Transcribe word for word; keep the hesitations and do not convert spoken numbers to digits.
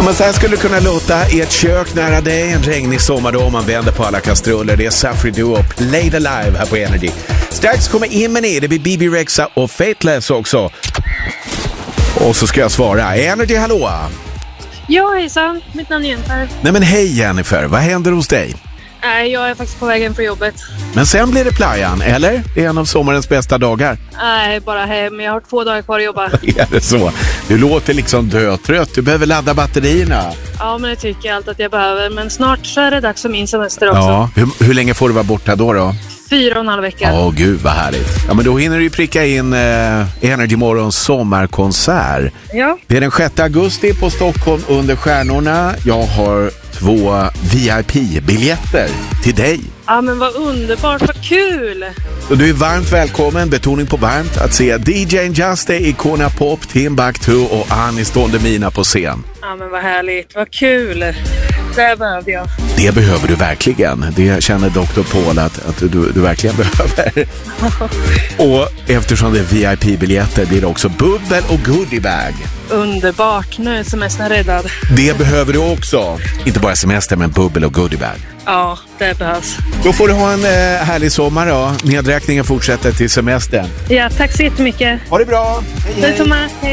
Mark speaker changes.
Speaker 1: Ja, men så här skulle det kunna låta i ett kök nära dig en regnig sommardag. Man vänder på alla kastruller. Det är Safri Duo, Played Alive här på Energy. Strax kommer in med ner, det blir B B Rexa och Fateless också. Och så ska jag svara. Energy, hallå?
Speaker 2: Ja, hejsan. Mitt namn är Jennifer.
Speaker 1: Nej men hej Jennifer, vad händer hos dig?
Speaker 2: Nej, jag är faktiskt på vägen från jobbet.
Speaker 1: Men sen blir det playan, eller? Det är en av sommarens bästa dagar.
Speaker 2: Nej, bara hem. Jag har två dagar kvar att jobba.
Speaker 1: Är det så? Du låter liksom dötrött. Du behöver ladda batterierna.
Speaker 2: Ja, men det tycker jag allt att jag behöver. Men snart så är det dags för min semester också.
Speaker 1: Ja, hur, hur länge får du vara borta då då?
Speaker 2: Fyra och en halv vecka.
Speaker 1: Åh gud, vad härligt. Ja, men då hinner du ju pricka in eh, Energy Morgons sommarkonsert.
Speaker 2: Ja.
Speaker 1: Det är den sjätte augusti på Stockholm under stjärnorna. Jag har två V I P-biljetter till dig.
Speaker 2: Ja, men vad underbart, vad kul!
Speaker 1: Så du är varmt välkommen, betoning på varmt, att se D J Juste, Icona Pop, Timbuktu och Anis Don Demina på scen.
Speaker 2: Ja, men vad härligt, vad kul! Det behövde jag.
Speaker 1: Det behöver du verkligen. Det känner doktor Paul att, att du, du verkligen behöver. Och eftersom det är V I P-biljetter blir det också bubbel och goodiebag.
Speaker 2: Underbart, nu är semestern räddad.
Speaker 1: Det behöver du också. Inte bara semester, men bubbel och goodiebag.
Speaker 2: Ja, det behövs.
Speaker 1: Då får du ha en eh, härlig sommar då. Nedräkningen fortsätter till semestern.
Speaker 2: Ja, tack så jättemycket.
Speaker 1: Ha det bra. Hej, hej.
Speaker 2: Detsamma. Hej.